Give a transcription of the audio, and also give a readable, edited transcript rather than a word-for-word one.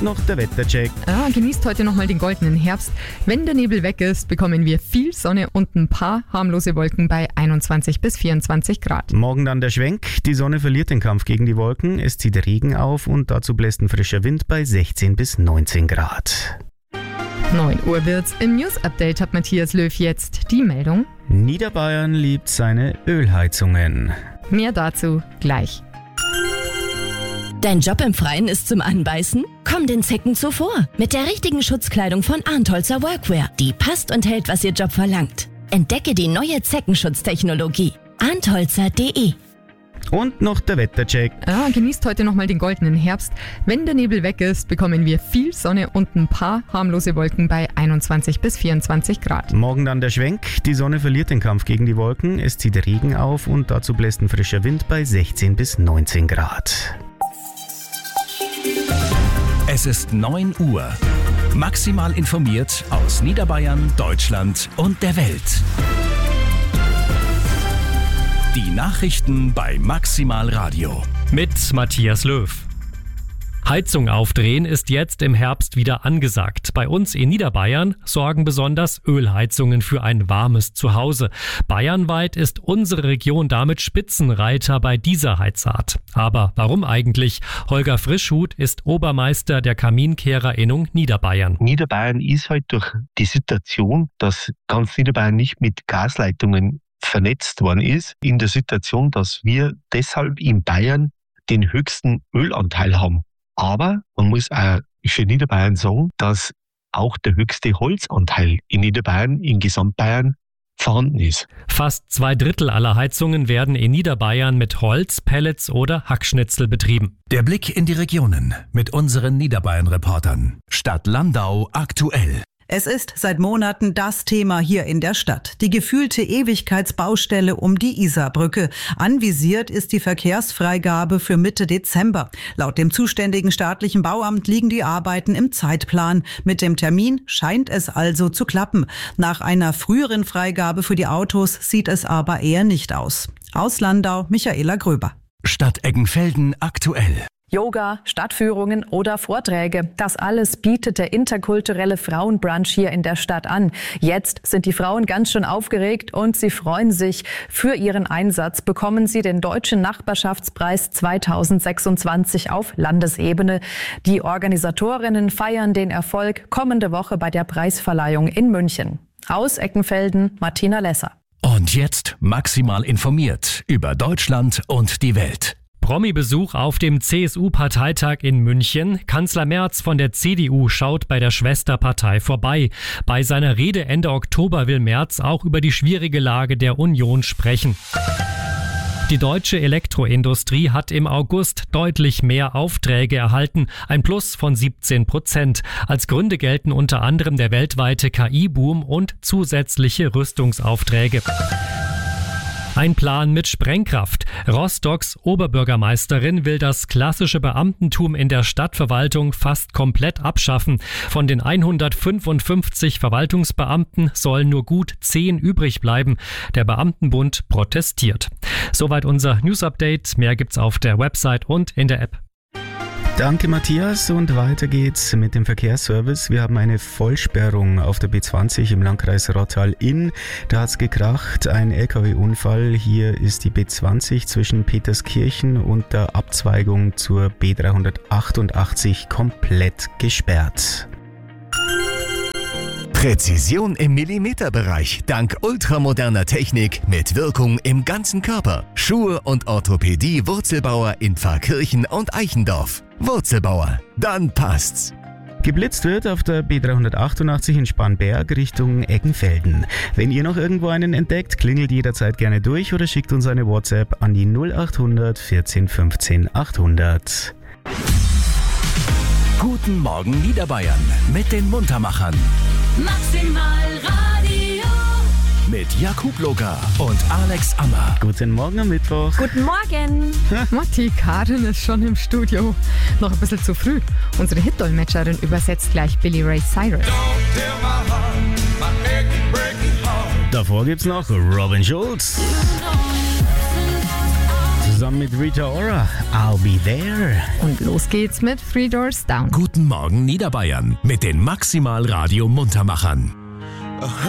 noch der Wettercheck. Genießt heute nochmal den goldenen Herbst. Wenn der Nebel weg ist, bekommen wir viel Sonne und ein paar harmlose Wolken bei 21 bis 24 Grad. Morgen dann der Schwenk. Die Sonne verliert den Kampf gegen die Wolken. Es zieht Regen auf und dazu bläst ein frischer Wind bei 16 bis 19 Grad. 9 Uhr wird's. Im News-Update hat Matthias Löw jetzt die Meldung. Niederbayern liebt seine Ölheizungen. Mehr dazu gleich. Dein Job im Freien ist zum Anbeißen? Komm den Zecken zuvor mit der richtigen Schutzkleidung von Arntholzer Workwear. Die passt und hält, was Ihr Job verlangt. Entdecke die neue Zeckenschutztechnologie. Arntholzer.de. Und noch der Wettercheck. Genießt heute nochmal den goldenen Herbst. Wenn der Nebel weg ist, bekommen wir viel Sonne und ein paar harmlose Wolken bei 21 bis 24 Grad. Morgen dann der Schwenk. Die Sonne verliert den Kampf gegen die Wolken. Es zieht Regen auf und dazu bläst ein frischer Wind bei 16 bis 19 Grad. Es ist 9 Uhr. Maximal informiert aus Niederbayern, Deutschland und der Welt. Die Nachrichten bei Maximal Radio. Mit Matthias Löw. Heizung aufdrehen ist jetzt im Herbst wieder angesagt. Bei uns in Niederbayern sorgen besonders Ölheizungen für ein warmes Zuhause. Bayernweit ist unsere Region damit Spitzenreiter bei dieser Heizart. Aber warum eigentlich? Holger Frischhuth ist Obermeister der Kaminkehrerinnung Niederbayern. Niederbayern ist halt durch die Situation, dass ganz Niederbayern nicht mit Gasleitungen vernetzt worden ist, in der Situation, dass wir deshalb in Bayern den höchsten Ölanteil haben. Aber man muss auch für Niederbayern sagen, dass auch der höchste Holzanteil in Niederbayern, in Gesamtbayern, vorhanden ist. Fast 2/3 aller Heizungen werden in Niederbayern mit Holz, Pellets oder Hackschnitzel betrieben. Der Blick in die Regionen mit unseren Niederbayern-Reportern. Stadt Landau aktuell. Es ist seit Monaten das Thema hier in der Stadt. Die gefühlte Ewigkeitsbaustelle um die Isarbrücke. Anvisiert ist die Verkehrsfreigabe für Mitte Dezember. Laut dem zuständigen staatlichen Bauamt liegen die Arbeiten im Zeitplan. Mit dem Termin scheint es also zu klappen. Nach einer früheren Freigabe für die Autos sieht es aber eher nicht aus. Aus Landau, Michaela Gröber. Stadt Eggenfelden aktuell. Yoga, Stadtführungen oder Vorträge. Das alles bietet der interkulturelle Frauenbrunch hier in der Stadt an. Jetzt sind die Frauen ganz schön aufgeregt und sie freuen sich. Für ihren Einsatz bekommen sie den Deutschen Nachbarschaftspreis 2026 auf Landesebene. Die Organisatorinnen feiern den Erfolg kommende Woche bei der Preisverleihung in München. Aus Eckenfelden, Martina Lesser. Und jetzt maximal informiert über Deutschland und die Welt. Promi-Besuch auf dem CSU-Parteitag in München. Kanzler Merz von der CDU schaut bei der Schwesterpartei vorbei. Bei seiner Rede Ende Oktober will Merz auch über die schwierige Lage der Union sprechen. Die deutsche Elektroindustrie hat im August deutlich mehr Aufträge erhalten, ein Plus von 17%. Als Gründe gelten unter anderem der weltweite KI-Boom und zusätzliche Rüstungsaufträge. Ein Plan mit Sprengkraft. Rostocks Oberbürgermeisterin will das klassische Beamtentum in der Stadtverwaltung fast komplett abschaffen. Von den 155 Verwaltungsbeamten sollen nur gut 10 übrig bleiben. Der Beamtenbund protestiert. Soweit unser News-Update. Mehr gibt's auf der Website und in der App. Danke Matthias und weiter geht's mit dem Verkehrsservice. Wir haben eine Vollsperrung auf der B20 im Landkreis Rottal-Inn. Da hat's gekracht, ein LKW-Unfall. Hier ist die B20 zwischen Peterskirchen und der Abzweigung zur B388 komplett gesperrt. Präzision im Millimeterbereich dank ultramoderner Technik mit Wirkung im ganzen Körper. Schuhe und Orthopädie Wurzelbauer in Pfarrkirchen und Eichendorf. Wurzelbauer, dann passt's. Geblitzt wird auf der B388 in Spanberg Richtung Eggenfelden. Wenn ihr noch irgendwo einen entdeckt, klingelt jederzeit gerne durch oder schickt uns eine WhatsApp an die 0800 14 15 800. Guten Morgen Niederbayern mit den Muntermachern. Maximal Radio. Mit Jakub Loga und Alex Ammer. Guten Morgen am Mittwoch. Guten Morgen. Matti, Karin ist schon im Studio. Noch ein bisschen zu früh. Unsere Hitdolmetscherin übersetzt gleich Billy Ray Cyrus. Davor gibt's noch Robin Schulz. zusammen mit Rita Ora. I'll be there. Und los geht's mit Three Doors Down. Guten Morgen Niederbayern mit den Maximal Radio Muntermachern.